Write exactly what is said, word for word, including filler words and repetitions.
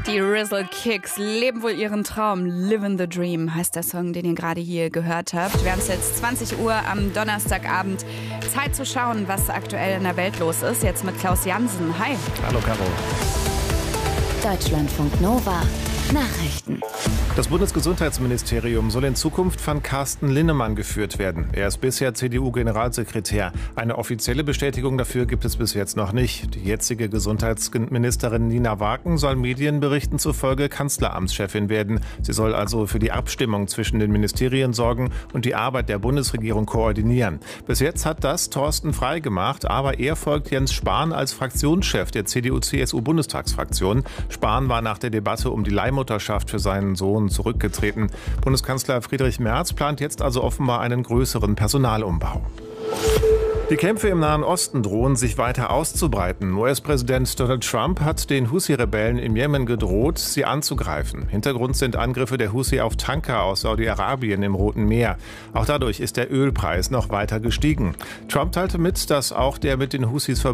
Die Rizzle Kicks leben wohl ihren Traum. Livin' the Dream heißt der Song, den ihr gerade hier gehört habt. Wir haben es jetzt zwanzig Uhr am Donnerstagabend. Zeit zu schauen, was aktuell in der Welt los ist. Jetzt mit Klaus Jansen. Hi. Hallo, Caro. Deutschlandfunk Nova. Nachrichten. Das Bundesgesundheitsministerium soll in Zukunft von Carsten Linnemann geführt werden. Er ist bisher C D U-Generalsekretär. Eine offizielle Bestätigung dafür gibt es bis jetzt noch nicht. Die jetzige Gesundheitsministerin Nina Waken soll Medienberichten zufolge Kanzleramtschefin werden. Sie soll also für die Abstimmung zwischen den Ministerien sorgen und die Arbeit der Bundesregierung koordinieren. Bis jetzt hat das Thorsten Frey gemacht, aber er folgt Jens Spahn als Fraktionschef der C D U-C S U-Bundestagsfraktion. Spahn war nach der Debatte um die Leihmutterschaft für seinen Sohn zurückgetreten. Bundeskanzler Friedrich Merz plant jetzt also offenbar einen größeren Personalumbau. Die Kämpfe im Nahen Osten drohen sich weiter auszubreiten. U S-Präsident Donald Trump hat den Husi-Rebellen im Jemen gedroht, sie anzugreifen. Hintergrund sind Angriffe der Husi auf Tanker aus Saudi-Arabien im Roten Meer. Auch dadurch ist der Ölpreis noch weiter gestiegen. Trump teilte mit, dass auch der mit den Husis